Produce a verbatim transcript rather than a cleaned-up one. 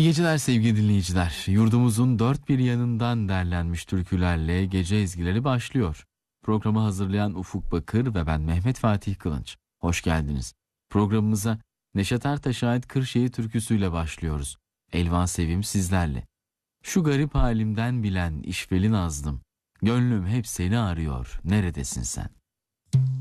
İyi geceler sevgili dinleyiciler. Yurdumuzun dört bir yanından derlenmiş türkülerle gece ezgileri başlıyor. Programı hazırlayan Ufuk Bakır ve ben Mehmet Fatih Kılınç. Hoş geldiniz. Programımıza Neşet Ertaş'a ait Kırşehir türküsüyle başlıyoruz. Elvan Sevim sizlerle. Şu garip halimden bilen işveli nazlım. Gönlüm hep seni arıyor. Neredesin sen?